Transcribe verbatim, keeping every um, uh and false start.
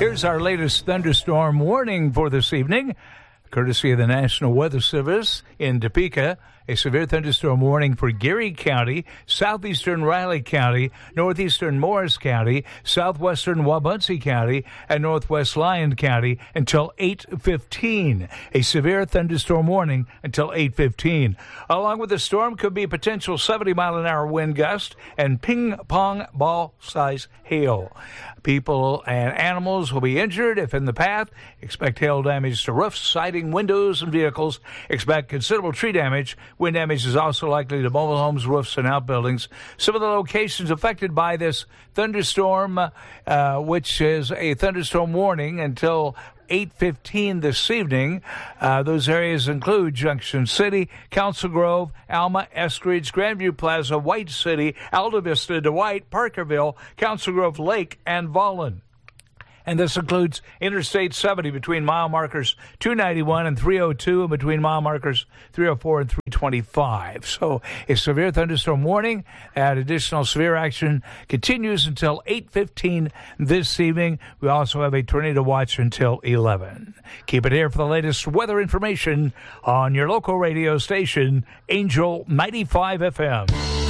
Here's our latest thunderstorm warning for this evening, courtesy of the National Weather Service in Topeka. A severe thunderstorm warning for Geary County, southeastern Riley County, northeastern Morris County, southwestern Wabaunsee County, and northwest Lyon County until eight fifteen. A severe thunderstorm warning until eight fifteen. Along with the storm could be potential seventy mile an hour wind gust and ping-pong ball-size hail. People and animals will be injured if in the path. Expect hail damage to roofs, siding, windows, and vehicles. Expect considerable tree damage. Wind damage is also likely to mobile homes, roofs, and outbuildings. Some of the locations affected by this thunderstorm, uh, which is a thunderstorm warning until eight fifteen this evening. Uh, those areas include Junction City, Council Grove, Alma, Eskridge, Grandview Plaza, White City, Alta Vista, Dwight, Parkerville, Council Grove Lake, and Vollen. And this includes Interstate seventy between mile markers two ninety-one and three oh two, and between mile markers three oh four and three twenty-five. So a severe thunderstorm warning and additional severe action continues until eight fifteen this evening. We also have a tornado watch until eleven. Keep it here for the latest weather information on your local radio station, Angel ninety-five F M.